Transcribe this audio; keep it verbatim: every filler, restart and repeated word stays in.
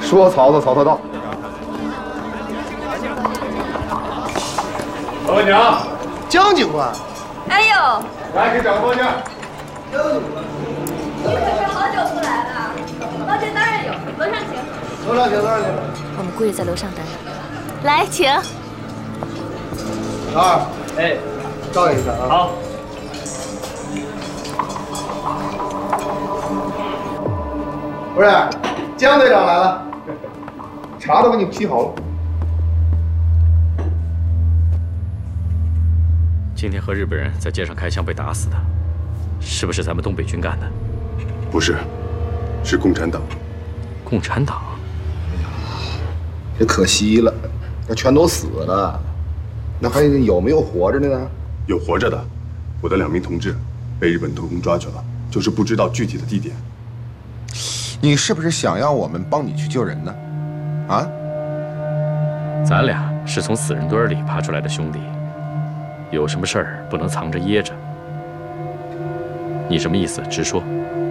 说曹操，曹操到。 老板娘， 江警官。 哎呦， 来给长官去。 你可是好久不来了。老姐当然有，楼上请。 楼上请，楼上请。 我们姑爷在楼上等你。来，请。 老二， 哎， 照应一下啊。 好。 不是，江队长来了，茶都给你沏好了。 今天和日本人在街上开枪被打死的，是不是咱们东北军干的？ 不是，是共产党。 共产党？ 这可惜了，那全都死了，那还有没有活着的呢？ 有活着的，我的两名同志被日本特工抓去了，就是不知道具体的地点。 你是不是想要我们帮你去救人呢？啊？ 咱俩是从死人堆里爬出来的兄弟，有什么事儿不能藏着掖着。你什么意思？直说。